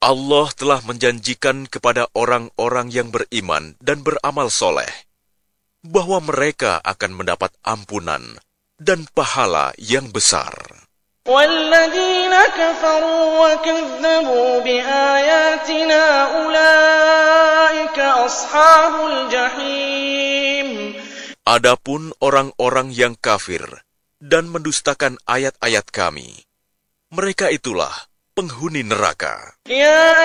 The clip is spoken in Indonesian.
Allah telah menjanjikan kepada orang-orang yang beriman dan beramal soleh bahwa mereka akan mendapat ampunan dan pahala yang besar. وَالَّذِينَ كَفَرُوا وَكَذَّبُوا بِآيَاتِنَا أُولَئِكَ أَصْحَابُ الْجَحِيمِ. Adapun orang-orang yang kafir dan mendustakan ayat-ayat kami, mereka itulah penghuni neraka.